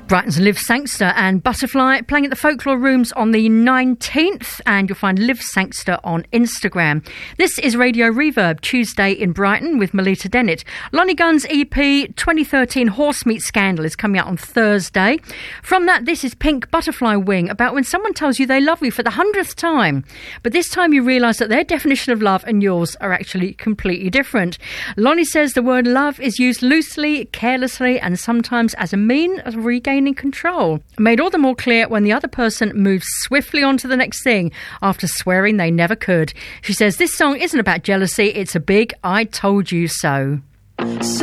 Brighton's Liv Sangster and Butterfly playing at the Folklore Rooms on the 19th, and you'll find Liv Sangster on Instagram. This is Radio Reverb, Tuesday in Brighton with Melita Dennett. Lonnie Gunn's EP 2013 Horse Meat Scandal is coming out on Thursday. From that, this is Pink Butterfly Wing, about when someone tells you they love you for the 100th time, but this time you realise that their definition of love and yours are actually completely different. Lonnie says the word love is used loosely, carelessly, and sometimes as a mean of regaining control. Made all the more clear when the other person moves swiftly on to the next thing after swearing they never could. She says this song isn't about jealousy, it's a big I told you so.